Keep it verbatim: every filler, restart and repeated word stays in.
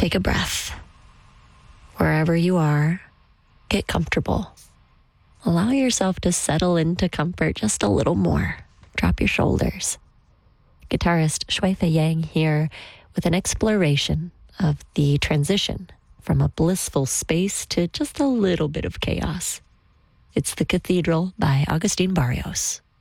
Take a breath. Wherever you are, get comfortable. Allow yourself to settle into comfort just a little more. Drop your shoulders. Guitarist Shui Fei Yang here with an exploration of the transition from a blissful space to just a little bit of chaos. It's The Cathedral by Agustin Barrios.